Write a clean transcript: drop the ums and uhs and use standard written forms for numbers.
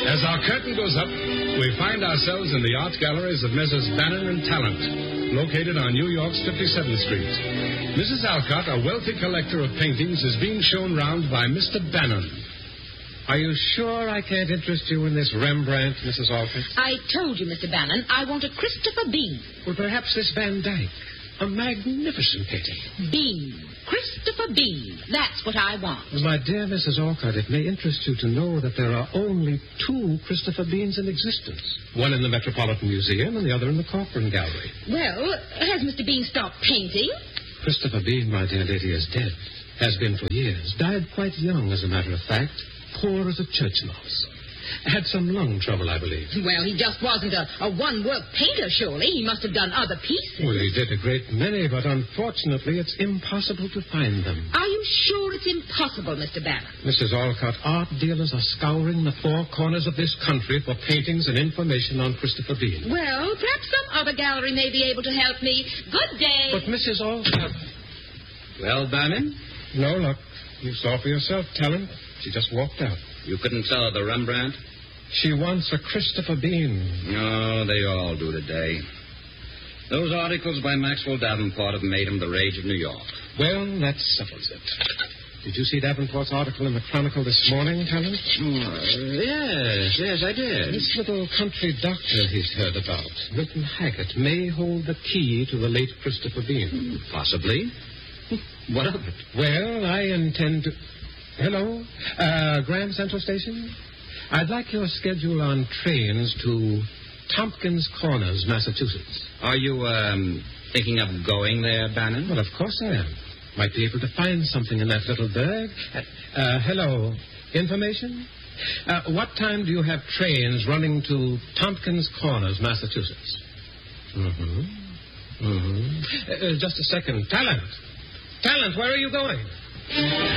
As our curtain goes up, we find ourselves in the art galleries of Messrs. Bannon and Talent, located on New York's 57th Street. Mrs. Alcott, a wealthy collector of paintings, is being shown round by Mr. Bannon. Are you sure I can't interest you in this Rembrandt, Mrs. Alcott? I told you, Mr. Bannon, I want a Christopher Bean. Well, perhaps this Van Dyck. A magnificent painting. Bean. Christopher Bean. That's what I want. Well, my dear Mrs. Alcott, it may interest you to know that there are only 2 Christopher Beans in existence. One in the Metropolitan Museum and the other in the Corcoran Gallery. Well, has Mr. Bean stopped painting? Christopher Bean, my dear lady, is dead. Has been for years. Died quite young, as a matter of fact. Poor as a church mouse. Had some lung trouble, I believe. Well, he just wasn't a one-work painter, surely. He must have done other pieces. Well, he did a great many, but unfortunately it's impossible to find them. Are you sure it's impossible, Mr. Bannon? Mrs. Alcott, art dealers are scouring the 4 corners of this country for paintings and information on Christopher Bean. Well, perhaps some other gallery may be able to help me. Good day. But Mrs. Alcott... Well, Bannon? No, look. You saw for yourself, Talent. She just walked out. You couldn't sell her the Rembrandt? She wants a Christopher Bean. No, they all do today. Those articles by Maxwell Davenport have made him the rage of New York. Well, that settles it. Did you see Davenport's article in the Chronicle this morning, Talent? Yes, I did. This little country doctor he's heard about, Milton Haggett, may hold the key to the late Christopher Bean. Possibly. What of it? Well, I intend to... Hello? Grand Central Station? I'd like your schedule on trains to Tompkins Corners, Massachusetts. Are you, thinking of going there, Bannon? Well, of course I am. Might be able to find something in that little burg. Hello. Information? What time do you have trains running to Tompkins Corners, Massachusetts? Just a second. Talent, where are you going?